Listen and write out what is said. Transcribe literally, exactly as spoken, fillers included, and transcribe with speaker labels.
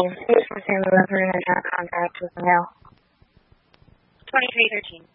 Speaker 1: Please confirm the resident had contact with the mail.
Speaker 2: twenty-three thirteen.